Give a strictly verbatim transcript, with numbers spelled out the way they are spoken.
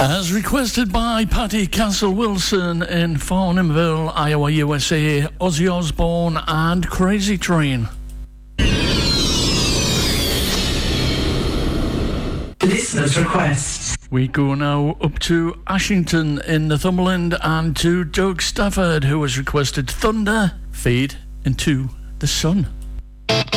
As requested by Patty Castle Wilson in Farnhamville, Iowa, U S A, Ozzy Osbourne and Crazy Train. Listener's requests. We go now up to Ashington in Northumberland and to Doug Stafford, who has requested Thunder Fade into the Sun.